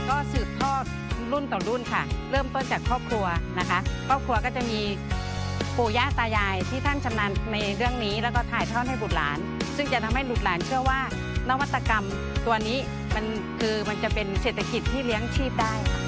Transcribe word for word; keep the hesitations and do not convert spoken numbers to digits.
ก็สืบทอดรุ่นต่อรุ่นค่ะเริ่มต้นจากครอบครัวนะคะครอบครัวก็จะมีปู่ย่าตายายที่ท่านชำนาญในเรื่องนี้แล้วก็ถ่ายทอดให้บุตรหลานซึ่งจะทำให้บุตรหลานเชื่อว่านวัตกรรมตัวนี้มันคือมันจะเป็นเศรษฐกิจที่เลี้ยงชีพได้ค่ะ